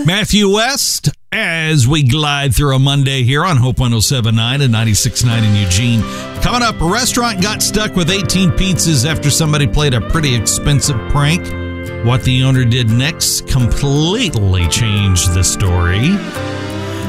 Matthew West, as we glide through a Monday here on Hope 107.9 and 96.9 in Eugene. Coming up, a restaurant got stuck with 18 pizzas after somebody played a pretty expensive prank. What the owner did next completely changed the story.